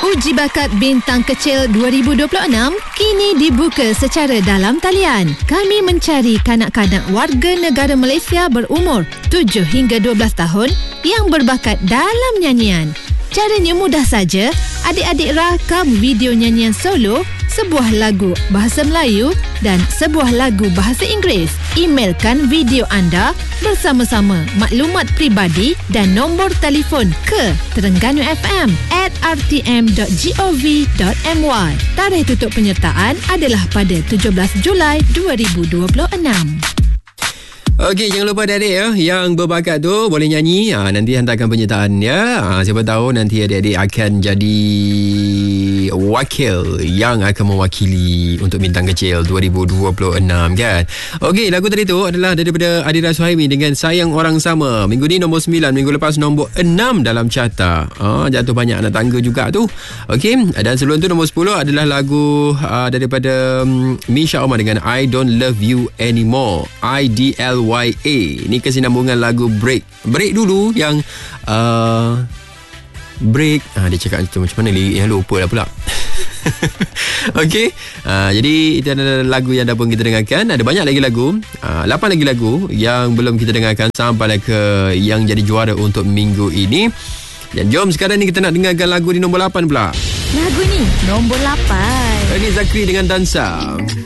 Uji Bakat Bintang Kecil 2026 kini dibuka secara dalam talian. Kami mencari kanak-kanak warga negara Malaysia berumur 7 hingga 12 tahun yang berbakat dalam nyanyian. Caranya mudah saja. Adik-adik rakam video nyanyian solo, sebuah lagu bahasa Melayu dan sebuah lagu bahasa Inggeris. Emailkan video anda bersama-sama maklumat peribadi dan nombor telefon ke terengganu@rtm.gov.my. Tarikh tutup penyertaan adalah pada 17 Julai 2026. Okey, jangan lupa adik-adik ya, yang berbakat tu boleh nyanyi. Nanti hantarkan penyertaan ya. Siapa tahu nanti adik-adik akan jadi wakil yang akan mewakili untuk Bintang Kecil 2026 kan. Okey, lagu tadi tu adalah daripada Adira Suhaimi dengan Sayang Orang Sama. Minggu ni nombor 9, minggu lepas nombor 6 dalam carta. Jatuh banyak anak tangga juga tu. Okey, dan sebelum tu nombor 10 adalah lagu daripada Misha Omar dengan I Don't Love You Anymore. IDLYA. Ni kesinambungan lagu Break. Break dulu yang Break. Dia cakap macam mana liriknya, lupa dah pula. Okey, jadi itu adalah lagu yang dah pun kita dengarkan. Ada banyak lagi lagu, 8 lagi lagu yang belum kita dengarkan sampai ke yang jadi juara untuk minggu ini. Dan jom sekarang ni kita nak dengarkan lagu di nombor 8 pula. Lagu ni nombor 8. Ini Zakri dengan Dansa.